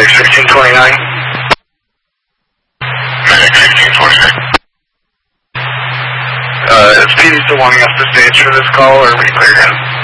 Medic 1629. Medic 1629. Is PD still wanting us to stage for this call, or are we cleared in?